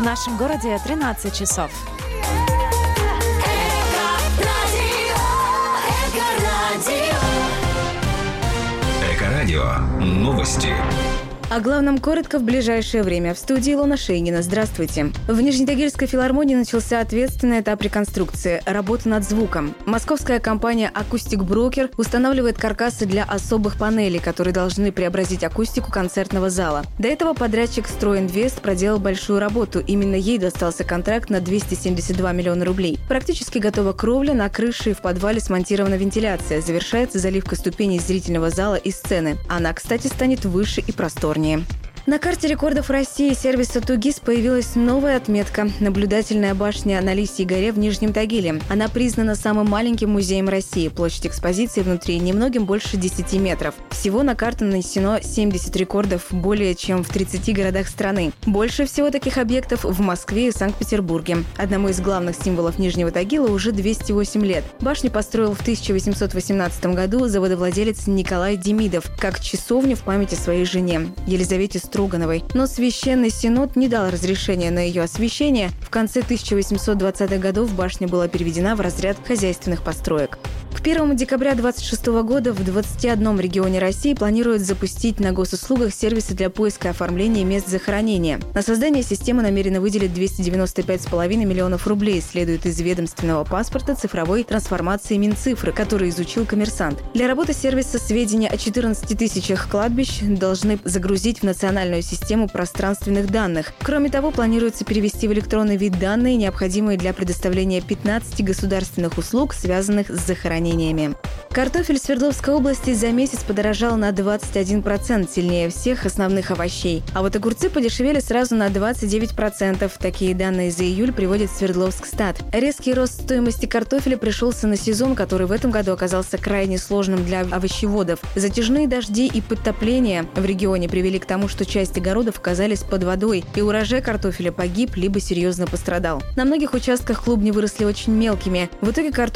В нашем городе 13 часов. Эко-радио. Новости. О главном коротко в ближайшее время. В студии Илона Шейнина. Здравствуйте. В Нижнетагильской филармонии начался ответственный этап реконструкции – работа над звуком. Московская компания «Acoustic Broker» устанавливает каркасы для особых панелей, которые должны преобразить акустику концертного зала. До этого подрядчик «Стройинвест» проделал большую работу. Именно ей достался контракт на 272 миллиона рублей. Практически готова кровля, на крыше и в подвале смонтирована вентиляция. Завершается заливка ступеней зрительного зала и сцены. Она, кстати, станет выше и просторнее. На карте рекордов России сервиса «Тугис» появилась новая отметка – наблюдательная башня на Лисьей горе в Нижнем Тагиле. Она признана самым маленьким музеем России. Площадь экспозиции внутри немногим больше 10 метров. Всего на карту нанесено 70 рекордов более чем в 30 городах страны. Больше всего таких объектов в Москве и Санкт-Петербурге. Одному из главных символов Нижнего Тагила уже 208 лет. Башню построил в 1818 году заводовладелец Николай Демидов как часовню в память о своей жене Елизавете Строгановой. Но Священный Синод не дал разрешения на ее освящение. В конце 1820-х годов башня была переведена в разряд хозяйственных построек. К 1 декабря 2026 года в 21 регионе России планируют запустить на госуслугах сервисы для поиска и оформления мест захоронения. На создание системы намерены выделить 295,5 миллионов рублей, следует из ведомственного паспорта цифровой трансформации Минцифры, который изучил «Коммерсант». Для работы сервиса сведения о 14 тысячах кладбищ должны загрузить в национальную систему пространственных данных. Кроме того, планируется перевести в электронный вид данные, необходимые для предоставления 15 государственных услуг, связанных с захоронением. Картофель в Свердловской области за месяц подорожал на 21%, сильнее всех основных овощей. А вот огурцы подешевели сразу на 29%. Такие данные за июль приводит Свердловскстат. Резкий рост стоимости картофеля пришелся на сезон, который в этом году оказался крайне сложным для овощеводов. Затяжные дожди и подтопления в регионе привели к тому, что часть огородов оказались под водой, и урожай картофеля погиб либо серьезно пострадал. На многих участках клубни выросли очень мелкими. В итоге картофель